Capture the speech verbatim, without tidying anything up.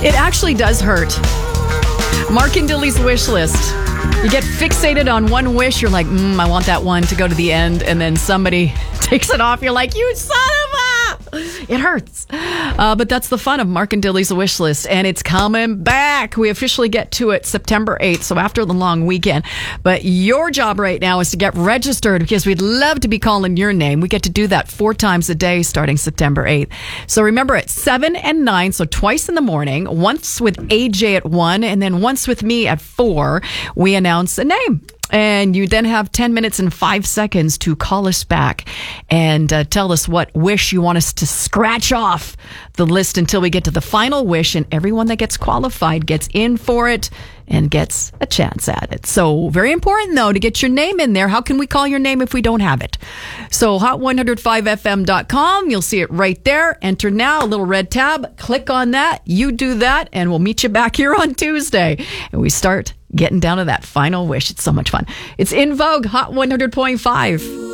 It actually does hurt. Mark and Dilly's wish list. You get fixated on one wish. You're like, mm, I want that one to go to the end. And then somebody takes it off. You're like, you son of a... It hurts. Uh, but that's the fun of Mark and Dilly's wish list. And it's coming back. We officially get to it September eighth. So after the long weekend. But your job right now is to get registered because we'd love to be calling your name. We get to do that four times a day starting September eighth. So remember at seven and nine. So twice in the morning. Once with A J at one. And then once with me at four. We announce a name. And you then have ten minutes and five seconds to call us back and uh, tell us what wish you want us to scratch off the list until we get to the final wish. And everyone that gets qualified gets in for it and gets a chance at it. So very important, though, to get your name in there. How can we call your name if we don't have it? So hot one oh five F M dot com. You'll see it right there. Enter now, a little red tab. Click on that. You do that, and we'll meet you back here on Tuesday. And we start getting down to that final wish. It's so much fun. It's In Vogue, Hot one hundred point five.